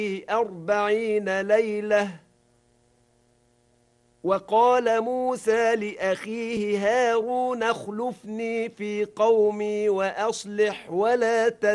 40 ليلة وقال موسى لأخيه هارون اخلفني في قومي وأصلح ولا